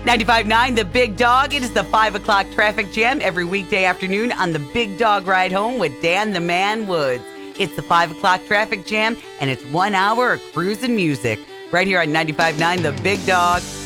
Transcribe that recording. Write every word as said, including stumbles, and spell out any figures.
ninety-five point nine The Big Dog. It is the five o'clock traffic jam every weekday afternoon on the Big Dog Ride Home with Dan the Man Woods. It's the five o'clock traffic jam, and it's one hour of cruising music right here on ninety-five point nine The Big Dog.